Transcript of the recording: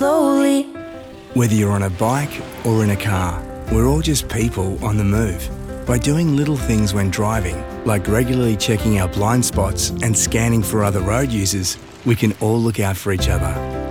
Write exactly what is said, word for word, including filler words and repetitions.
slowly. Whether you're on a bike or in a car, we're all just people on the move. By doing little things when driving, like regularly checking our blind spots and scanning for other road users, we can all look out for each other.